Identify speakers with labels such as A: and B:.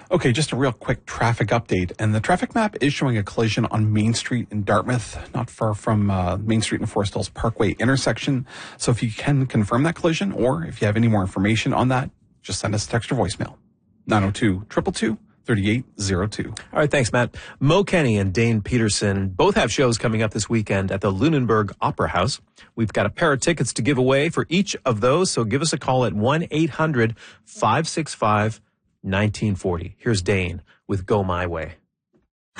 A: Okay, just a real quick traffic update. And the traffic map is showing a collision on Main Street in Dartmouth, not far from Main Street and Forest Hills Parkway intersection. So if you can confirm that collision, or if you have any more information on that, just send us a text or voicemail. 902-222-3802.
B: All right, thanks, Matt. Mo Kenny and Dane Peterson both have shows coming up this weekend at the Lunenburg Opera House. We've got a pair of tickets to give away for each of those, so give us a call at 1-800-565-1940. Here's Dane with Go My Way.